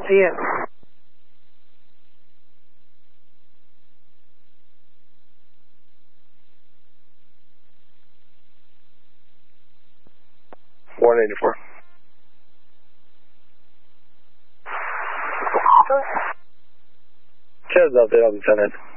to you. $184. Just update on the 10.